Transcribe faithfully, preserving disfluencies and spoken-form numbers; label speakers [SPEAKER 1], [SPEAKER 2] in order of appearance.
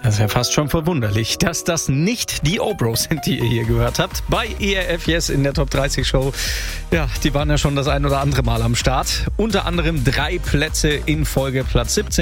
[SPEAKER 1] Das ist ja fast schon verwunderlich, dass das nicht die O-Bros sind, die ihr hier gehört habt. Bei E R F Yes in der Top dreißig Show. Ja, die waren ja schon das ein oder andere Mal am Start. Unter anderem drei Plätze in Folge, Platz siebzehn.